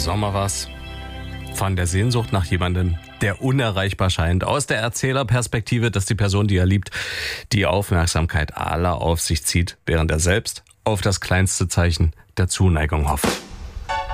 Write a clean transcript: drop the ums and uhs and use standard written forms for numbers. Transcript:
Sommer was. Von der Sehnsucht nach jemandem, der unerreichbar scheint. Aus der Erzählerperspektive, dass die Person, die er liebt, die Aufmerksamkeit aller auf sich zieht, während er selbst auf das kleinste Zeichen der Zuneigung hofft.